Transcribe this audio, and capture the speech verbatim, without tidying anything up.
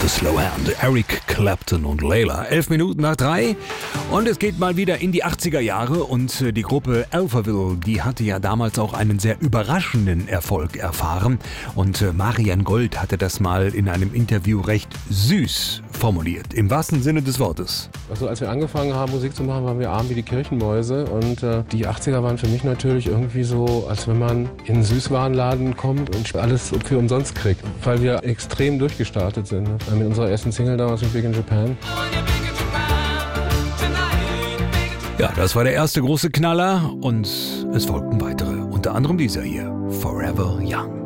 The Slow Hand, Eric Clapton und Layla. Elf Minuten nach drei und es geht mal wieder in die achtziger Jahre und die Gruppe Alphaville, die hatte ja damals auch einen sehr überraschenden Erfolg erfahren und Marianne Gold hatte das mal in einem Interview recht süß formuliert, im wahrsten Sinne des Wortes. Also als wir angefangen haben Musik zu machen, waren wir arm wie die Kirchenmäuse und äh, die achtziger waren für mich natürlich irgendwie so, als wenn man in einen Süßwarenladen kommt und alles für umsonst kriegt, weil wir extrem durchgestartet sind. Ne? Mit unserer ersten Single damals mit Big in Japan. Ja, das war der erste große Knaller und es folgten weitere, unter anderem dieser hier, Forever Young.